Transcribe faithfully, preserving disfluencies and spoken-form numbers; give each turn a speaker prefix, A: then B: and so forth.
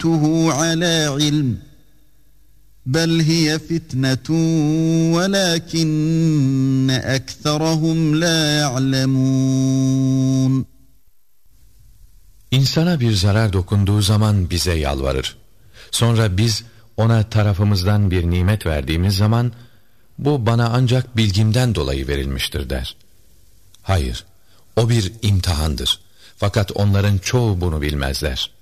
A: أُوتِيتُهُ عَلَى عِلْمٍ بَلْ هِيَ فِتْنَةٌ وَلَكِنَّ أَكْثَرَهُمْ لَا يَعْلَمُونَ.
B: İnsana bir zarar dokunduğu zaman bize yalvarır. Sonra biz ona tarafımızdan bir nimet verdiğimiz zaman, bu bana ancak bilgimden dolayı verilmiştir der. Hayır, o bir imtihandır. Fakat onların çoğu bunu bilmezler.